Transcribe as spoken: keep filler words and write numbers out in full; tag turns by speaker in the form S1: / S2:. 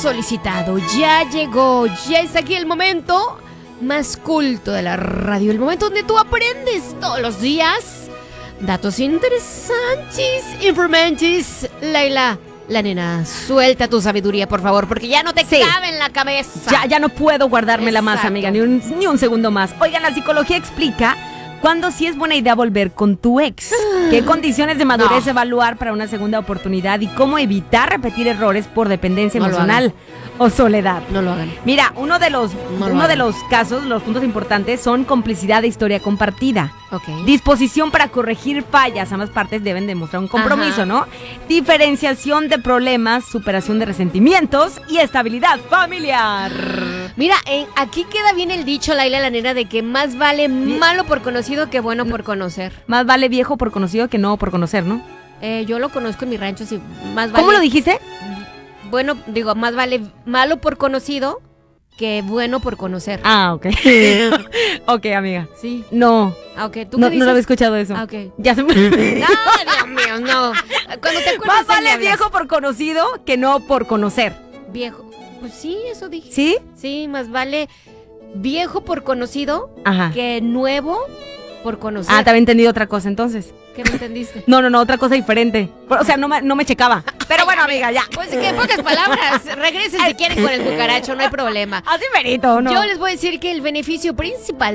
S1: Solicitado, ya llegó, ya está aquí el momento más culto de la radio, el momento donde tú aprendes todos los días datos interesantes, informantes. Laila, la nena, suelta tu sabiduría, por favor, porque ya no te
S2: Sí.
S1: cabe en la cabeza.
S2: Ya, ya no puedo guardármela más,
S1: Exacto.
S2: amiga, ni un, ni un segundo más. Oigan, la psicología explica cuándo sí es buena idea volver con tu ex, qué condiciones de madurez
S1: No.
S2: evaluar para una segunda oportunidad y cómo evitar repetir errores por dependencia
S1: No lo
S2: emocional o soledad.
S1: No lo hagan.
S2: Mira, uno de los
S1: No lo
S2: uno de
S1: hagan.
S2: los casos, los puntos importantes son complicidad de historia compartida.
S1: Ok.
S2: Disposición para corregir fallas. Ambas partes deben demostrar un compromiso,
S1: Ajá.
S2: ¿no? Diferenciación de problemas, superación de resentimientos y estabilidad familiar.
S1: Mira, eh, aquí queda bien el dicho, Laila, la nena, de que más vale malo por conocido que bueno por conocer.
S2: Más vale viejo por conocido que no por conocer, ¿no?
S1: Eh, yo lo conozco en mi rancho, sí, más vale...
S2: ¿Cómo lo dijiste?
S1: Bueno, digo, más vale malo por conocido que bueno por conocer.
S2: Ah, ok. Ok, amiga.
S1: Sí.
S2: No,
S1: Ah, ok. ¿Tú
S2: no,
S1: qué
S2: no lo había
S1: dices?
S2: escuchado eso.
S1: Ah, ok.
S2: Ya se me...
S1: No, Dios mío, no. Cuando te acuerdas
S2: Más vale
S1: me hablas.
S2: viejo por conocido que no por conocer.
S1: Viejo. Pues sí, eso dije.
S2: ¿Sí?
S1: Sí, más vale viejo por conocido
S2: Ajá.
S1: que nuevo por conocer.
S2: Ah, te había entendido otra cosa entonces.
S1: ¿Qué me entendiste?
S2: No, no, no, otra cosa diferente. O sea, no me, no me checaba. Pero bueno, amiga, ya.
S1: Pues que en pocas palabras, regresen si quieren con el cucaracho, no hay problema.
S2: Así merito, ¿no?
S1: Yo les voy a decir que el beneficio principal